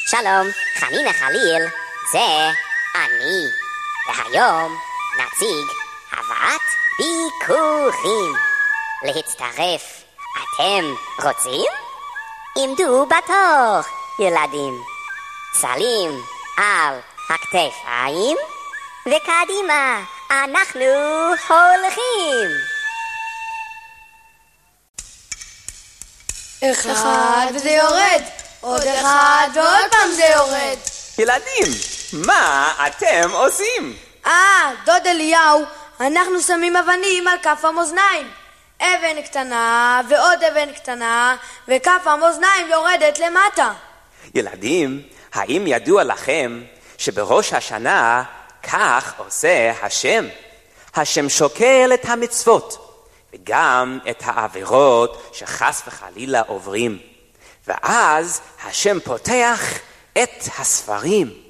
שלום, חנינה חליל, זה אני. והיום נציג הבאת ביקורים. להצטרף, אתם רוצים? עמדו בתור, ילדים. סלים על הכתפיים, וקדימה, אנחנו הולכים. אחד וזה יורד, עוד אחד ועוד פעם זה יורד. ילדים, מה אתם עושים? דוד אליהו, אנחנו שמים אבנים על כף המאזניים. אבן קטנה ועוד אבן קטנה, וכף המאזניים יורדת למטה. ילדים, האם ידוע לכם שבראש השנה כך עושה השם? השם שוקל את המצוות וגם את העבירות שחס וחלילה עוברים, ואז השם פותח את הספרים